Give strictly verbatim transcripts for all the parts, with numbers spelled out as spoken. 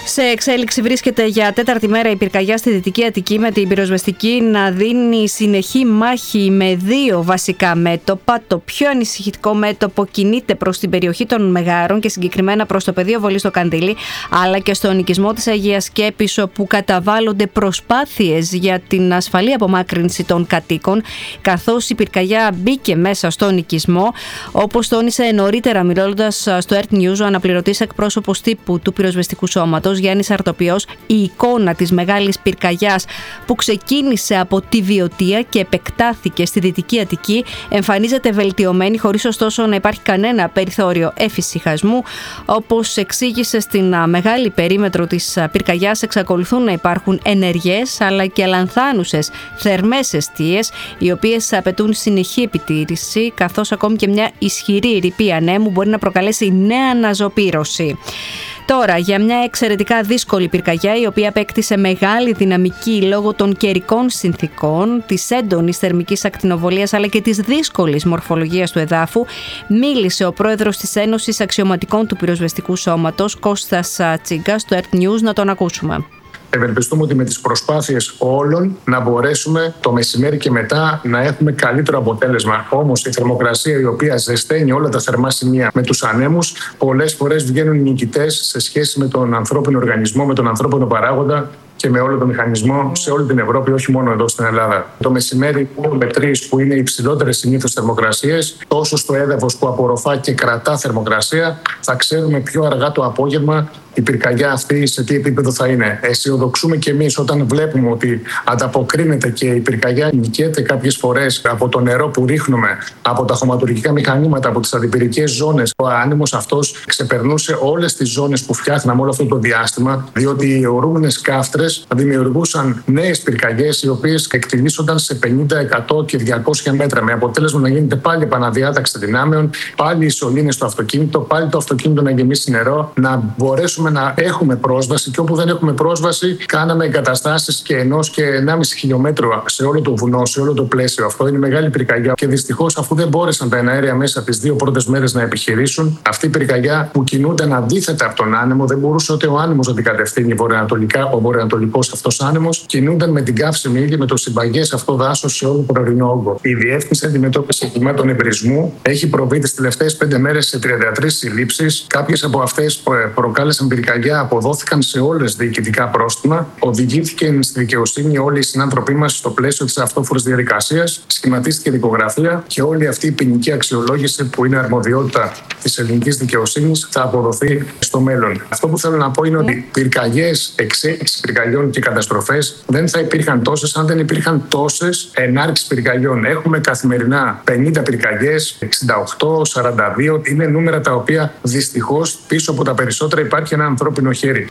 Σε εξέλιξη βρίσκεται για τέταρτη μέρα η πυρκαγιά στη Δυτική Αττική, με την πυροσβεστική να δίνει συνεχή μάχη με δύο βασικά μέτωπα. Το πιο ανησυχητικό μέτωπο κινείται προς την περιοχή των Μεγάρων και συγκεκριμένα προς το πεδίο βολής στο Καντήλι, αλλά και στον οικισμό της Αγίας Σκέπης, όπου καταβάλλονται προσπάθειες για την ασφαλή απομάκρυνση των κατοίκων, καθώς η πυρκαγιά μπήκε μέσα στον οικισμό. Όπως τόνισε νωρίτερα μιλώντας στο Earth News ο αναπληρωτής εκπρόσωπος τύπου του πυροσβεστικού σώματος Γιάννης Αρτοπιός, η εικόνα της μεγάλης πυρκαγιάς που ξεκίνησε από τη Βιωτία και επεκτάθηκε στη Δυτική Αττική εμφανίζεται βελτιωμένη, χωρίς ωστόσο να υπάρχει κανένα περιθώριο εφησυχασμού. Όπως εξήγησε, στην μεγάλη περίμετρο της πυρκαγιάς εξακολουθούν να υπάρχουν ενεργές αλλά και λανθάνουσες θερμές εστίες, οι οποίες απαιτούν συνεχή επιτήρηση, καθώς ακόμη και μια ισχυρή ρηπή ανέμου μπορεί να προκαλέσει νέα αναζωπήρωση. Τώρα, για μια εξαιρετικά δύσκολη πυρκαγιά, η οποία απέκτησε μεγάλη δυναμική λόγω των καιρικών συνθήκων, της έντονης θερμικής ακτινοβολίας αλλά και της δύσκολης μορφολογίας του εδάφου, μίλησε ο πρόεδρος της Ένωσης Αξιωματικών του Πυροσβεστικού Σώματος, Κώστας Τσίγκας, στο Earth News. Να τον ακούσουμε. Ευελπιστούμε ότι με τις προσπάθειες όλων να μπορέσουμε το μεσημέρι και μετά να έχουμε καλύτερο αποτέλεσμα. Όμως η θερμοκρασία, η οποία ζεσταίνει όλα τα θερμά σημεία με τους ανέμους, πολλές φορές βγαίνουν νικητές σε σχέση με τον ανθρώπινο οργανισμό, με τον ανθρώπινο παράγοντα και με όλο τον μηχανισμό σε όλη την Ευρώπη, όχι μόνο εδώ στην Ελλάδα. Το μεσημέρι με τρεις, που είναι οι υψηλότερες συνήθως θερμοκρασίες, τόσο στο έδαφος που απορροφά και κρατά θερμοκρασία, θα ξέρουμε πιο αργά το απόγευμα η πυρκαγιά αυτή σε τι επίπεδο θα είναι. Αισιοδοξούμε κι εμείς όταν βλέπουμε ότι ανταποκρίνεται και η πυρκαγιά νικιέται κάποιες φορές από το νερό που ρίχνουμε, από τα χωματουργικά μηχανήματα, από τις αντιπυρικές ζώνες. Ο άνεμος αυτός ξεπερνούσε όλες τις ζώνες που φτιάχναμε όλο αυτό το διάστημα, διότι οι ορούμενες κάφτρες δημιουργούσαν νέες πυρκαγιές, οι οποίες εκτιλήσονταν σε πενήντα, εκατό και διακόσια μέτρα, με αποτέλεσμα να γίνεται πάλι επαναδιάταξη δυνάμεων, πάλι οι σωλήνες στο αυτοκίνητο, πάλι το αυτοκίνητο να γεμίσει νερό, να μπορέσουμε να έχουμε πρόσβαση, και όπου δεν έχουμε πρόσβαση κάναμε εγκαταστάσεις και ενός και ενάμιση χιλιόμετρου σε όλο το βουνό, σε όλο το πλαίσιο. Αυτό είναι μεγάλη πυρκαγιά και δυστυχώς, αφού δεν μπόρεσαν τα εναέρια μέσα τις δύο πρώτες μέρες να επιχειρήσουν, αυτή η πυρκαγιά που κινούνταν αντίθετα από τον άνεμο, δεν μπορούσε ούτε ο άνεμος να την κατευθύνει βορειοανατολικά, ο βορειοανατολικός αυτός άνεμος, κινούνταν με την καύσιμη ήλια, με το συμπαγές αυτό δάσος σε όλο τον ορεινό όγκο. Η Διεύθυνση Αντιμετώπισης Εγκλημάτων Εμπρισμού έχει προβεί τις τελευταίες πέντε μέρες σε τριάντα τρεις συλλήψεις. Κάποιες από αυτές προκάλεσαν πυρκαγιά, αποδόθηκαν σε όλες διοικητικά πρόστιμα, οδηγήθηκαν στη δικαιοσύνη όλοι οι συνάνθρωποι μας στο πλαίσιο της αυτόφορης διαδικασίας, σχηματίστηκε δικογραφία και όλη αυτή η ποινική αξιολόγηση, που είναι αρμοδιότητα της ελληνικής δικαιοσύνης, θα αποδοθεί στο μέλλον. Αυτό που θέλω να πω είναι ότι πυρκαγιές, εξέλιξη πυρκαγιών και καταστροφές δεν θα υπήρχαν τόσες αν δεν υπήρχαν τόσες ενάρξεις πυρκαγιών. Έχουμε καθημερινά πενήντα πυρκαγιές, εξήντα οκτώ, σαράντα δύο. Είναι νούμερα τα οποία δυστυχώς πίσω από τα περισσότερα υπάρχει ένα ανθρώπινο χέρι.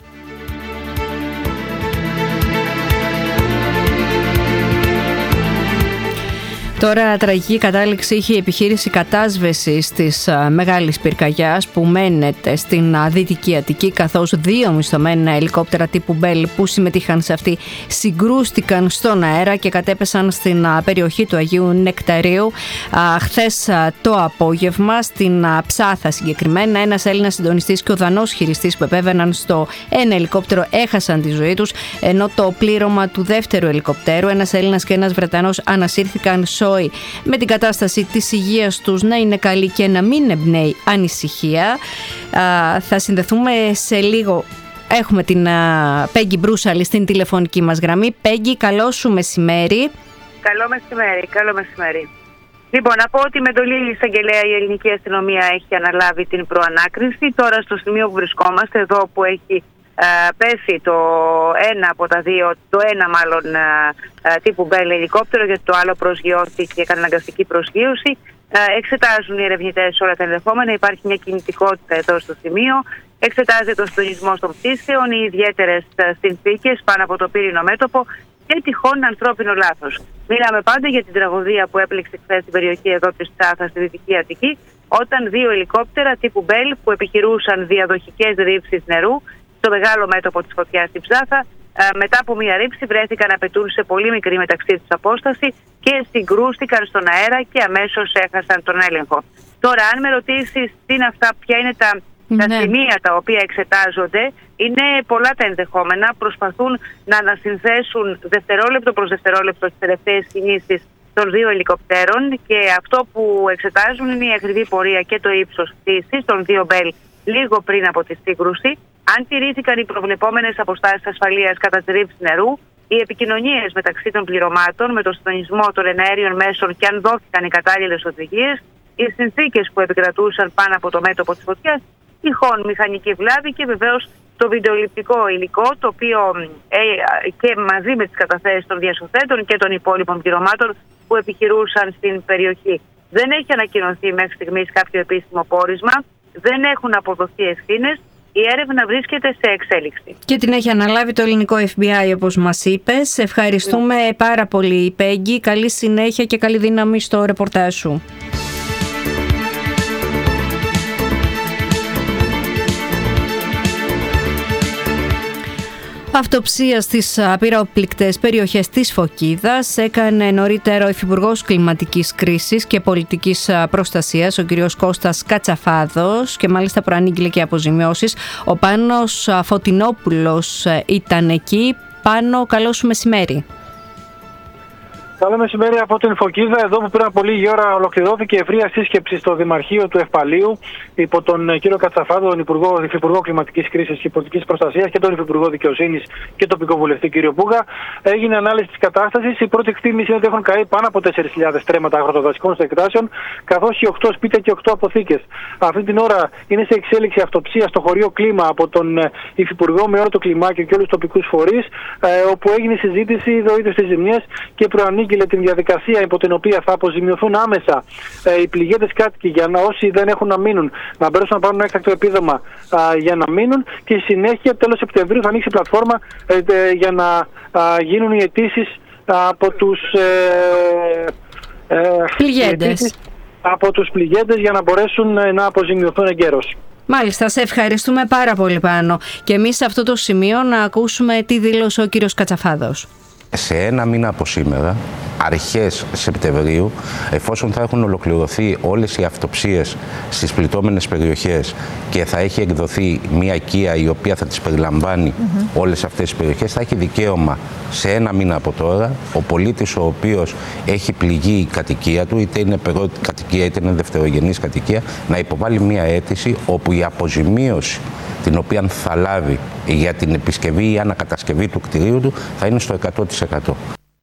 Τώρα, τραγική κατάληξη είχε η επιχείρηση κατάσβεσης της μεγάλης πυρκαγιάς που μένεται στην Δυτική Αττική, καθώς δύο μισθωμένα ελικόπτερα τύπου Bell που συμμετείχαν σε αυτή συγκρούστηκαν στον αέρα και κατέπεσαν στην περιοχή του Αγίου Νεκταρίου χθες το απόγευμα, στην Ψάθα συγκεκριμένα. Ένας Έλληνας συντονιστής και ο Δανός χειριστής που επέβαιναν στο ένα ελικόπτερο έχασαν τη ζωή τους, ενώ το πλήρωμα του δεύτερου ελικοπτέρου, ένας Έλληνας και ένας Βρετανός, ανασύρθηκαν με την κατάσταση της υγείας τους να είναι καλή και να μην εμπνέει ανησυχία. Α, θα συνδεθούμε σε λίγο. Έχουμε την Πέγγι Μπρούσαλη στην τηλεφωνική μας γραμμή. Πέγγι, καλό σου μεσημέρι. Καλό μεσημέρι, καλό μεσημέρι. Λοιπόν, να πω ότι με εντολή εισαγγελέα η ελληνική αστυνομία έχει αναλάβει την προανάκριση. Τώρα στο σημείο που βρισκόμαστε, εδώ που έχει Uh, πέσει το ένα από τα δύο, το ένα μάλλον uh, τύπου Bell ελικόπτερο, γιατί το άλλο προσγειώθηκε, έκανε αναγκαστική προσγείωση. Uh, εξετάζουν οι ερευνητές όλα τα ενδεχόμενα. Υπάρχει μια κινητικότητα εδώ στο σημείο. Εξετάζεται ο συντονισμό των πτήσεων, οι ιδιαίτερες uh, συνθήκες πάνω από το πύρινο μέτωπο και τυχόν ανθρώπινο λάθος. Μιλάμε πάντα για την τραγωδία που έπληξε χθες στην περιοχή εδώ της Ψάθα, στη Δυτική Αττική, όταν δύο ελικόπτερα τύπου Bell που επιχειρούσαν διαδοχικές ρήψεις νερού στο μεγάλο μέτωπο της φωτιάς στην Ψάθα, μετά από μία ρήψη βρέθηκαν να πετούν σε πολύ μικρή μεταξύ τους απόσταση και συγκρούστηκαν στον αέρα και αμέσως έχασαν τον έλεγχο. Τώρα, αν με ρωτήσεις τι είναι αυτά, ποια είναι τα Ναι. Ναι. Τα σημεία τα οποία εξετάζονται είναι πολλά τα ενδεχόμενα. Προσπαθούν να ανασυνθέσουν δευτερόλεπτο προς δευτερόλεπτο τις τελευταίες κινήσεις των δύο ελικοπτέρων, και αυτό που εξετάζουν είναι η ακριβή πορεία και το ύψος πτήσης των δύο Μπέλ λίγο πριν από τη σύγκρουση, αν τηρήθηκαν οι προβλεπόμενες αποστάσεις ασφαλείας κατά τη ρήψη νερού, οι επικοινωνίες μεταξύ των πληρωμάτων με τον συντονισμό των εναέριων μέσων και αν δόθηκαν οι κατάλληλες οδηγίες, οι συνθήκες που επικρατούσαν πάνω από το μέτωπο της φωτιάς, τυχόν μηχανική βλάβη και βεβαίως το βιντεοληπτικό υλικό, το οποίο ε, και μαζί με τις καταθέσεις των διασωθέτων και των υπόλοιπων πληρωμάτων που επιχειρούσαν στην περιοχή. Δεν έχει ανακοινωθεί μέχρι στιγμής κάποιο επίσημο πόρισμα, δεν έχουν αποδοθεί ευθύνες, η έρευνα βρίσκεται σε εξέλιξη. Και την έχει αναλάβει το ελληνικό εφ μπι άι, όπως μας είπες. Ευχαριστούμε mm. πάρα πολύ, Πέγγι. Καλή συνέχεια και καλή δύναμη στο ρεπορτάζ σου. Αυτοψία στις πυροπληκτές περιοχές της Φωκίδας έκανε νωρίτερα ο Υφυπουργός Κλιματικής Κρίσης και Πολιτικής Προστασίας, ο κ. Κώστας Κατσαφάδος, και μάλιστα προανήγγειλε και αποζημιώσεις. Ο Πάνος Φωτεινόπουλος ήταν εκεί. Πάνο, καλό σου μεσημέρι. Καλό μεσημέρι από την Φωκίδα, εδώ που πριν από λίγη ώρα ολοκληρώθηκε ευρεία σύσκεψη στο Δημαρχείο του Ευπαλίου υπό τον κύριο Κατσαφάδο, τον Υπουργό, Υφυπουργό Κλιματικής Κρίσης και Πολιτικής Προστασίας, και τον Υφυπουργό Δικαιοσύνης και τοπικό βουλευτή κύριο Πούγα. Έγινε ανάλυση της κατάστασης. Η πρώτη εκτίμηση είναι ότι έχουν καεί πάνω από τέσσερις χιλιάδες στρέμματα αγροτοδασικών εκτάσεων, καθώς και οκτώ σπίτια και οκτώ αποθήκες. Αυτή την ώρα είναι σε εξέλιξη αυτοψία στο χωρίο Κλίμα από τον Υφυπουργό με όλο το κλιμάκιο και όλους τους τοπικούς φορείς, όπου έγινε συζήτηση το είδος της ζημιάς και προανήγγειλε την διαδικασία υπό την οποία θα αποζημιωθούν άμεσα ε, οι πληγέντες κάτοικοι, για να όσοι δεν έχουν να μείνουν να μπορέσουν να πάρουν έκτακτο επίδομα α, για να μείνουν, και στη συνέχεια τέλος Σεπτεμβρίου θα ανοίξει πλατφόρμα ε, ε, για να α, γίνουν οι αιτήσεις από τους ε, ε, πληγέντες. από τους πληγέντες για να μπορέσουν ε, να αποζημιωθούν εγκαίρως. Μάλιστα, σε ευχαριστούμε πάρα πολύ, Πάνο. Και εμείς σε αυτό το σημείο να ακούσουμε τι δήλωσε ο κύριος Κατσαφάδος. Σε ένα μήνα από σήμερα, αρχές Σεπτεμβρίου, εφόσον θα έχουν ολοκληρωθεί όλες οι αυτοψίες στις πληττόμενες περιοχές και θα έχει εκδοθεί μια οικία η οποία θα τις περιλαμβάνει mm-hmm. όλες αυτές τις περιοχές, θα έχει δικαίωμα σε ένα μήνα από τώρα ο πολίτης ο οποίος έχει πληγεί η κατοικία του, είτε είναι περίοδη κατοικία είτε είναι δευτερογενής κατοικία, να υποβάλει μια αίτηση όπου η αποζημίωση την οποία θα λάβει για την επισκευή ή ανακατασκευή του κτηρίου του θα είναι στο εκατό τοις εκατό.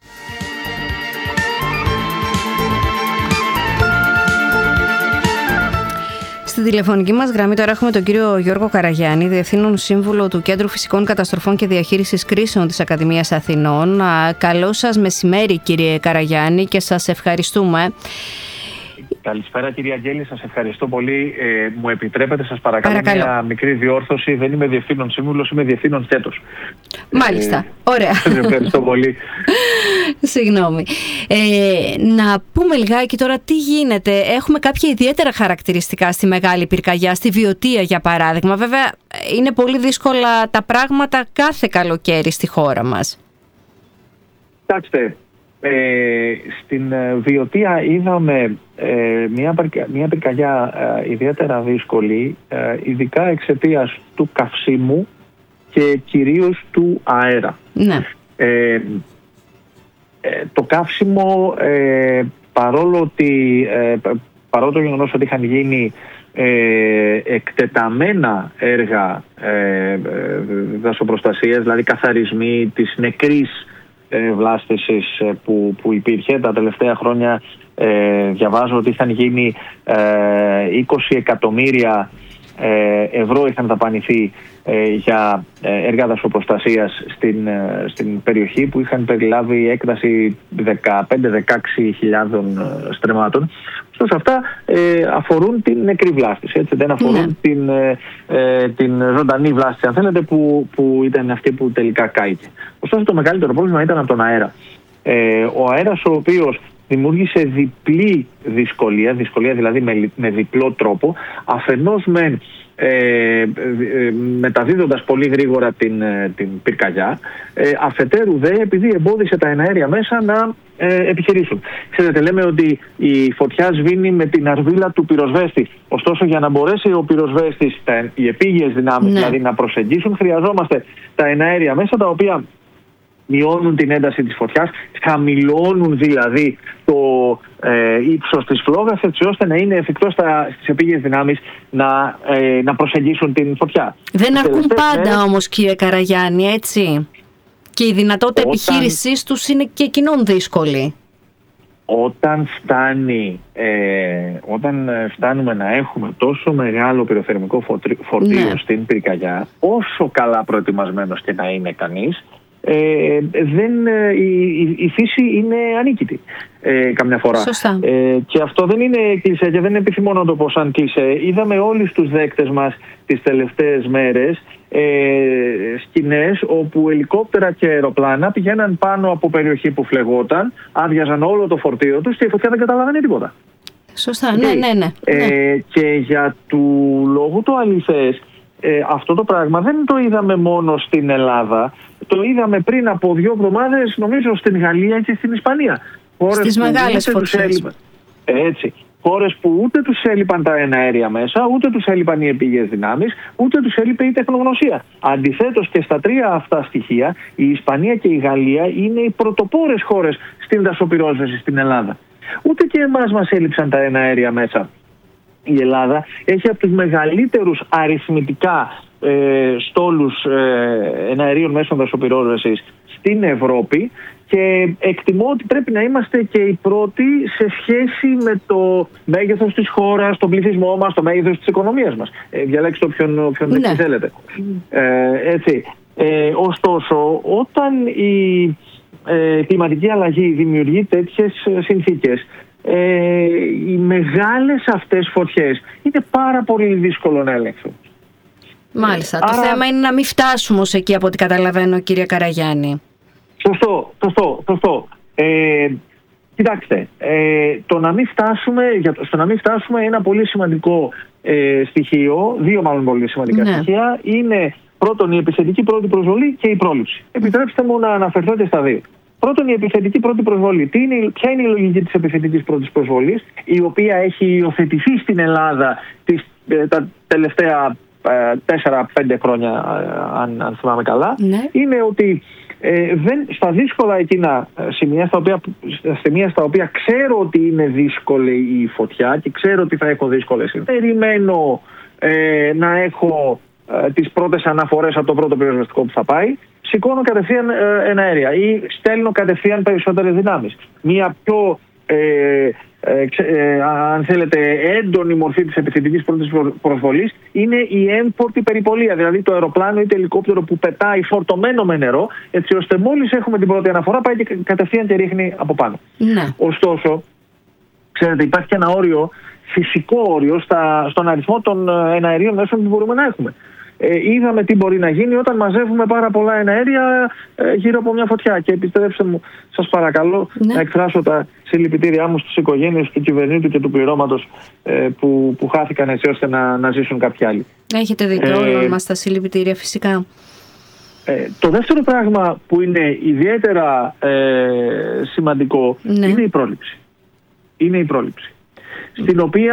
Στη τηλεφωνική μας γραμμή τώρα έχουμε τον κύριο Γιώργο Καραγιάννη, Διευθύνων Σύμβουλο του Κέντρου Φυσικών Καταστροφών και Διαχείρισης Κρίσεων της Ακαδημίας Αθηνών. Καλό σας μεσημέρι, κύριε Καραγιάννη, και σας ευχαριστούμε. Καλησπέρα, κυρία Αγγέλη, σας ευχαριστώ πολύ. Ε, μου επιτρέπετε, σας παρακαλώ, παρακαλώ, μια μικρή διόρθωση. Δεν είμαι διευθύνων σύμβουλος, είμαι διευθύνων θέτος. Μάλιστα, ε, ωραία. Σας ευχαριστώ πολύ. Συγγνώμη. Ε, να πούμε λιγάκι τώρα τι γίνεται. Έχουμε κάποια ιδιαίτερα χαρακτηριστικά στη Μεγάλη Πυρκαγιά, στη Βιωτία για παράδειγμα. Βέβαια, είναι πολύ δύσκολα τα πράγματα κάθε καλοκαίρι στη χώρα μας. Κοιτάξτε, Ε, στην Βιωτία είδαμε ε, μια, μια πυρκαγιά ε, ιδιαίτερα δύσκολη, ε, ειδικά εξαιτίας του καυσίμου και κυρίως του αέρα. Ναι. Ε, ε, το καύσιμο, ε, παρόλο, ότι, ε, παρόλο το γεγονός ότι είχαν γίνει ε, εκτεταμένα έργα ε, ε, δασοπροστασίας, δηλαδή καθαρισμοί της νεκρής βλάστησης που, που υπήρχε τα τελευταία χρόνια, ε, διαβάζω ότι είχαν γίνει ε, είκοσι εκατομμύρια ε, ευρώ είχαν δαπανηθεί ε, για ε, έργα δασοπροστασίας στην, ε, στην περιοχή, που είχαν περιλάβει έκταση δεκαπέντε με δεκαέξι χιλιάδων στρεμμάτων. Ωστόσο αυτά ε, αφορούν την νεκρή βλάστηση, έτσι, δεν αφορούν yeah. την, ε, την ζωντανή βλάστηση, αν θέλετε, που, που ήταν αυτή που τελικά κάηκε. Ωστόσο το μεγαλύτερο πρόβλημα ήταν από τον αέρα. Ε, ο αέρας ο οποίος δημιούργησε διπλή δυσκολία, δυσκολία δηλαδή με, με διπλό τρόπο, αφενός με ε, ε, μεταδίδοντας πολύ γρήγορα την, την πυρκαγιά. Ε, αφετέρου δε, επειδή εμπόδισε τα εναέρια μέσα να ε, επιχειρήσουν. Ξέρετε, λέμε ότι η φωτιά σβήνει με την αρβίλα του πυροσβέστη. Ωστόσο, για να μπορέσει ο πυροσβέστης, τα, οι επίγειες δυνάμεις, ναι. δηλαδή να προσεγγίσουν, χρειαζόμαστε τα εναέρια μέσα, τα οποία μειώνουν την ένταση της φωτιάς, χαμηλώνουν δηλαδή το ε, ύψος της φλόγας, έτσι ώστε να είναι εφικτό στα, στις επίγειες δυνάμεις να, ε, να προσεγγίσουν την φωτιά. Δεν αρκούν πάντα μέρες, όμως, κύριε Καραγιάννη, έτσι. Και η δυνατότητα όταν, επιχείρησής τους είναι και εκείνον δύσκολη. Όταν, φτάνει, ε, όταν φτάνουμε να έχουμε τόσο μεγάλο πυροθερμικό φορτίο ναι. στην πυρκαγιά, όσο καλά προετοιμασμένος και να είναι κανείς, Ε, δεν, η, η, η φύση είναι ανίκητη ε, καμιά φορά. Ε, και αυτό δεν είναι κλισέ και δεν επιθυμώ να το πω σαν κλισέ. Είδαμε όλοι στους δέκτες μας τις τελευταίες μέρες ε, σκηνές όπου ελικόπτερα και αεροπλάνα πηγαίναν πάνω από περιοχή που φλεγόταν, άδειαζαν όλο το φορτίο τους και η φωτιά δεν καταλάβαινε τίποτα. Σωστά, okay. ναι, ναι, ναι. Ε, και για του λόγου το αληθές, Ε, αυτό το πράγμα δεν το είδαμε μόνο στην Ελλάδα. Το είδαμε πριν από δύο εβδομάδες, νομίζω, στην Γαλλία και στην Ισπανία. Στις μεγάλες φορτίες. Έτσι. Χώρες που ούτε τους έλειπαν τα εναέρια μέσα, ούτε τους έλειπαν οι επίγειες δυνάμεις, ούτε τους έλειπε η τεχνογνωσία. Αντιθέτως, και στα τρία αυτά στοιχεία, η Ισπανία και η Γαλλία είναι οι πρωτοπόρες χώρες στην δασοπυρόσβεση στην Ελλάδα. Ούτε και εμάς μας έλειψαν τα εναέρια μέσα. Η Ελλάδα έχει από τους μεγαλύτερους αριθμητικά ε, στόλους ε, εναερίων μέσων δασοπυρόσβεσης στην Ευρώπη και εκτιμώ ότι πρέπει να είμαστε και οι πρώτοι σε σχέση με το μέγεθος της χώρας, τον πληθυσμό μας, το μέγεθος της οικονομίας μας. Ε, διαλέξτε όποιον, όποιον ναι. θέλετε. Ε, έτσι. Ε, ωστόσο, όταν η ε, κλιματική αλλαγή δημιουργεί τέτοιες συνθήκες, Ε, οι μεγάλες αυτές φωτιές είναι πάρα πολύ δύσκολο να ελέγξουν. Μάλιστα. Άρα, το θέμα είναι να μην φτάσουμε ως εκεί, από ό,τι καταλαβαίνω, κύριε Καραγιάννη. Σωστό, σωστό, σωστό. Ε, κοιτάξτε, ε, το να μην φτάσουμε, για το, στο να μην φτάσουμε ένα πολύ σημαντικό ε, στοιχείο, δύο μάλλον πολύ σημαντικά ναι. στοιχεία, είναι πρώτον η επιθετική πρώτη προσβολή και η πρόληψη. Επιτρέψτε μου να αναφερθώ και στα δύο. Πρώτον, η επιθετική πρώτη προσβολή. Τι είναι, ποια είναι η λογική της επιθετικής πρώτης προσβολής, η οποία έχει υιοθετηθεί στην Ελλάδα τις, ε, τα τελευταία τέσσερα πέντε χρόνια, ε, αν, αν θυμάμαι καλά. Ναι. Είναι ότι ε, δεν, στα δύσκολα εκείνα σημεία στα, οποία, στα σημεία στα οποία ξέρω ότι είναι δύσκολη η φωτιά και ξέρω ότι θα έχω δύσκολες συνθήκες, περιμένω ε, να έχω ε, τις πρώτες αναφορές από το πρώτο πυροσβεστικό που θα πάει, σηκώνω κατευθείαν ε, εναέρια ή στέλνω κατευθείαν περισσότερες δυνάμεις. Μία πιο, ε, ε, ε, αν θέλετε, έντονη μορφή της επιθετικής πρώτης προσβολής είναι η έμφορτη περιπολία, δηλαδή το αεροπλάνο ή το ελικόπτερο που πετάει φορτωμένο με νερό, έτσι ώστε μόλις έχουμε την πρώτη αναφορά πάει και κατευθείαν και ρίχνει από πάνω. Ναι. Ωστόσο, ξέρετε, υπάρχει και ένα όριο, φυσικό όριο στα, στον αριθμό των εναερίων μέσων που μπορούμε να έχουμε. Ε, είδαμε τι μπορεί να γίνει όταν μαζεύουμε πάρα πολλά εναέρια ε, γύρω από μια φωτιά. Και επιστρέψτε μου, σας παρακαλώ, ναι. να εκφράσω τα συλληπιτήριά μου στις οικογένειες του κυβερνήτου και του πληρώματος ε, που, που χάθηκαν, έτσι ώστε να, να ζήσουν κάποιοι άλλοι. Έχετε δίκιο, ε, όλα μας τα συλληπιτήρια φυσικά. Ε, το δεύτερο πράγμα που είναι ιδιαίτερα ε, σημαντικό ναι. είναι η πρόληψη. Είναι η πρόληψη. Mm. Στην οποία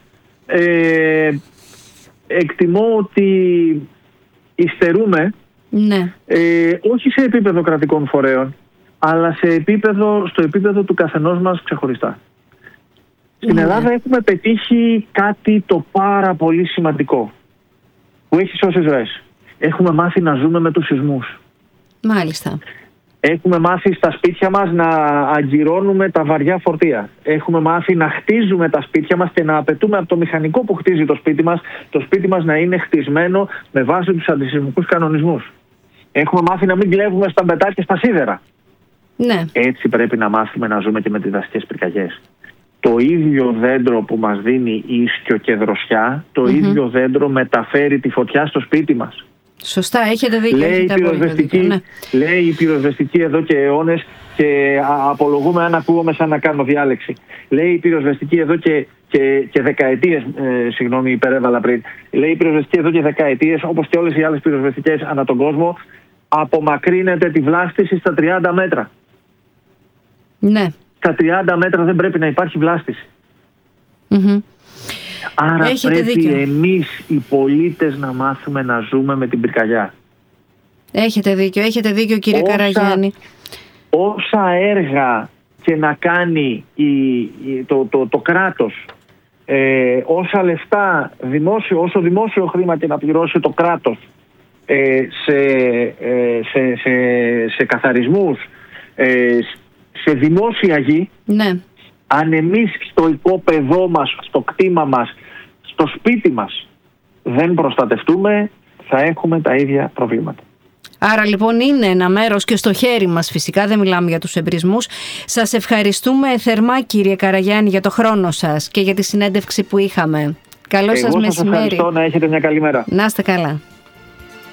ε, εκτιμώ ότι υστερούμε, ναι. ε, όχι σε επίπεδο κρατικών φορέων, αλλά σε επίπεδο, στο επίπεδο του καθενός μας ξεχωριστά. Στην ναι. Ελλάδα έχουμε πετύχει κάτι το πάρα πολύ σημαντικό, που έχει σώσει ζωές. Έχουμε μάθει να ζούμε με τους σεισμούς. Μάλιστα. Έχουμε μάθει στα σπίτια μας να αγκυρώνουμε τα βαριά φορτία. Έχουμε μάθει να χτίζουμε τα σπίτια μας και να απαιτούμε από το μηχανικό που χτίζει το σπίτι μας, το σπίτι μας να είναι χτισμένο με βάση τους αντισεισμικούς κανονισμούς. Έχουμε μάθει να μην κλέβουμε στα μπετά και στα σίδερα. Ναι. Έτσι πρέπει να μάθουμε να ζούμε και με τις δασικές πυρκαγιές. Το ίδιο δέντρο που μας δίνει ίσκιο και δροσιά, το mm-hmm. ίδιο δέντρο μεταφέρει τη φωτιά στο σπίτι μας. Σωστά, έχετε δίκιο. Λέει, έχετε πυροσβεστική, δίκιο, ναι. λέει η πυροσβεστική εδώ και αιώνες, και απολογούμε αν ακούγομαι σαν να κάνω διάλεξη. Λέει η πυροσβεστική εδώ και και, και δεκαετίες, ε, συγγνώμη, υπερέβαλα πριν. Λέει η πυροσβεστική εδώ και δεκαετίες, όπως και όλες οι άλλες πυροσβεστικές ανά τον κόσμο, απομακρύνεται τη βλάστηση στα τριάντα μέτρα. Ναι. Στα τριάντα μέτρα δεν πρέπει να υπάρχει βλάστηση. Mm-hmm. Άρα Έχετε πρέπει δίκιο. εμείς οι πολίτες να μάθουμε να ζούμε με την πυρκαγιά. Έχετε δίκιο, έχετε δίκιο κύριε Όσα, Καραγιάννη. Όσα έργα και να κάνει η, η, το, το, το κράτος, ε, όσα λεφτά, δημόσιο, όσο δημόσιο χρήμα και να πληρώσει το κράτος ε, σε, ε, σε, σε, σε καθαρισμούς, ε, σε δημόσια γη, Ναι. αν εμείς στο οικόπεδό μας, στο κτήμα μας, στο σπίτι μας δεν προστατευτούμε, θα έχουμε τα ίδια προβλήματα. Άρα λοιπόν είναι ένα μέρος και στο χέρι μας, φυσικά δεν μιλάμε για τους εμπρισμούς. Σας ευχαριστούμε θερμά κύριε Καραγιάννη για το χρόνο σας και για τη συνέντευξη που είχαμε. Καλό σας μεσημέρι. Εγώ σας ευχαριστώ, να έχετε μια καλή μέρα. Να είστε καλά.